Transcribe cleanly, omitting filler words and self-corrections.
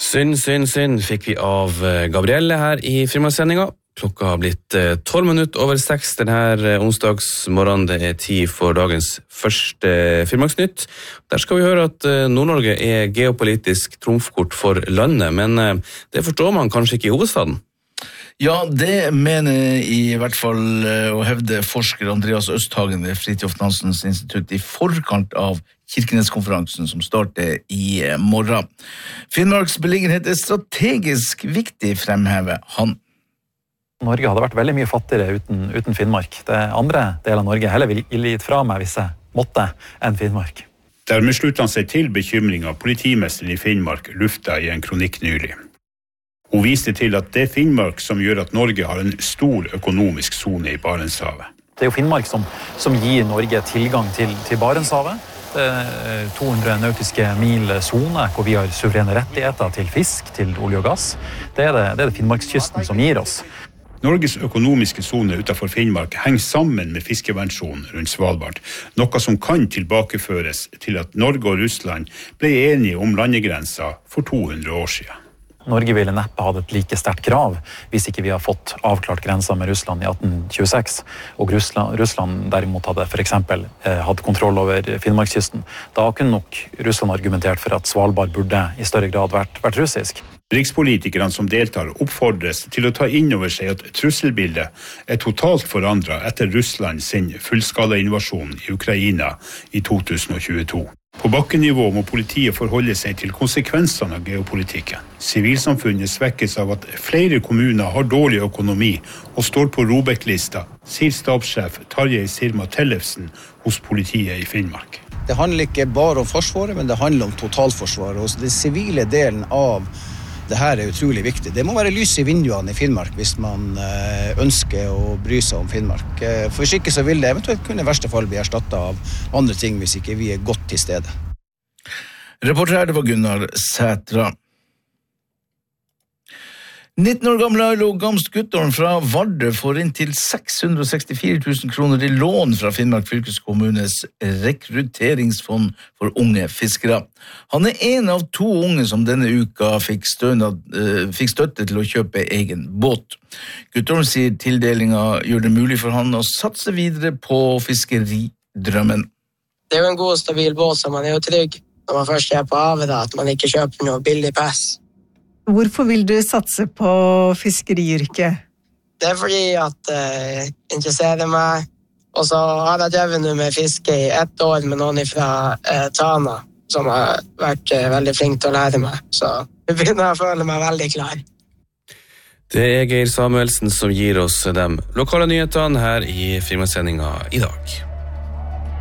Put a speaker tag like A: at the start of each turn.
A: Synd fikk vi av Gabrielle her i Finnmarkssendinga. Klokka har blitt 12 minutter over 6 denne onsdagsmorgen. Det tid for dagens første Finnmarksnytt. Der skal vi høre at Nord-Norge geopolitisk trumfkort for landet, men det forstår man kanskje ikke i hovedstaden.
B: Ja, det mener i hvert fall å hevde forsker Andreas Østhagen ved Fridtjof Nansens institutt i forkant av Kirkeneskonferansen som starter i morgen. Finnmarks beliggenhet strategisk viktig, fremhever han.
C: Norge hadde vært veldig mye fattigere uten Finnmark. Det andre del av Norge heller ville gitt fra meg hvis jeg måtte enn Finnmark.
D: Dermed slutter han seg til bekymringen politimesteren i Finnmark lufta i en kronikk nylig. Hun viste til at det Finnmark som gjør at Norge har en stor økonomisk zone i Barentshavet.
C: Det jo Finnmark som gir Norge tilgang til Barentshavet. Det 200 nautiske mil zone, hvor vi har suverene rettigheter til fisk, til olje og gass. Det er Finnmarkskysten som gir oss.
D: Norges økonomiske zone utenfor Finnmark henger sammen med fiskevernsonen rundt Svalbard, noe som kan tilbakeføres til at Norge og Russland ble enige om landegrenser for 200 år siden.
C: Norge ville neppe hatt et like sterkt krav hvis ikke vi har fått avklart grenser med Russland i 1826, og Russland derimot hadde for eksempel hatt kontroll over Finnmarkskysten. Da kunne nok Russland argumentert for at Svalbard burde i større grad vært russisk.
D: Rikspolitikerne som deltar oppfordres til å ta inn over seg at trusselbildet totalt forandret etter Russland sin fullskala-invasjon i Ukraina i 2022. På bakkenivå må politiet forholde seg til konsekvensene av geopolitikken. Sivilsamfunnet svekkes av at flere kommuner har dårlig økonomi og står på ROBEK-lista, sier stabssjef Tarjei Sirma Tellefsen hos politiet i Finnmark.
E: Det handler ikke bare om forsvaret, men det handler om totalforsvaret. Og den sivile delen av det her utrolig viktig. Det må være lys i vinduene i Finnmark hvis man ønsker å bry seg om Finnmark. For hvis ikke så vil det eventuelt kunne i verste fall bli erstattet av andre ting hvis ikke vi godt til stede.
B: Reporter her, det var Gunnar Sætra. 19 år gamle Ailo Gamst Guttorm fra Vardø får inn til 664 000 kroner i lån fra Finnmark fylkeskommunes rekrutteringsfond for unge fiskere. Han en av 2 unge som denne uka fikk støtte til å kjøpe egen båt. Guttorm sier tildelingen gjør det mulig for han å satse videre på fiskeridrømmen.
F: Det jo en god og stabil båt, så man jo trygg når man først på havet, da, at man ikke kjøper noe billig pass.
G: Hvorfor vil du satse på fiskeriyrket?
F: Det fordi at jeg interesserer meg, og så har jeg drevet nå med fiske i 1 år med noen fra Tana, som har vært veldig flink til å lære meg, så jeg begynner å føle meg veldig klar.
A: Det Geir Samuelsen som gir oss de lokale nyhetene her i Finnmarkssendinga i dag.